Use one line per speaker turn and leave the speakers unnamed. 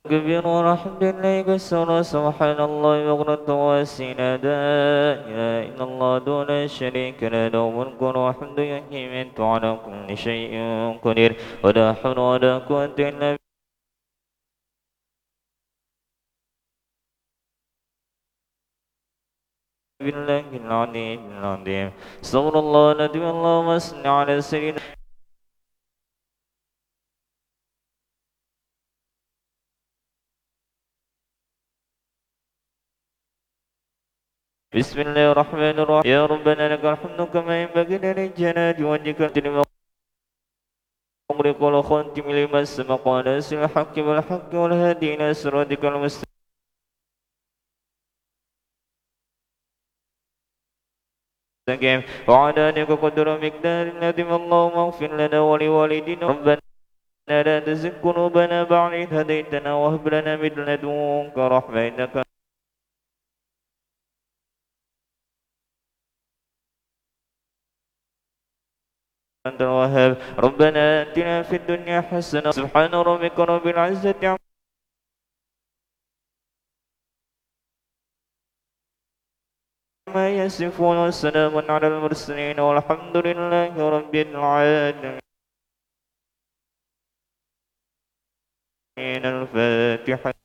كبير والحمد لله كسر سبحان الله بغرة واسنا لا إله إلا الله دون شريك له له ملك والحمد يحيي من على كل شيء قدير ولا حول ولا قوة إلا بالله العلي العظيم صلى الله ندم اللهم صل على سيدنا بسم الله الرحمن الرحيم يا ربنا لك الحمد كما ينبغي لجلال وجهك لما أمرك والخاتم لما سبق وناصر الحق والحق والهادي إلى صراطك المستقيم وعلى آلك قدر مقدار الذي اللهم اغفر لنا ولوالدينا ربنا لا تزغ قلوبنا بعد إذ هديتنا وهب لنا من لدنك رحمة إنك أنت الوهاب ربنا آتنا في الدنيا حسنة سبحان ربك رب العزة عما يصفون وسلام على المرسلين والحمد لله رب العالمين الفاتحة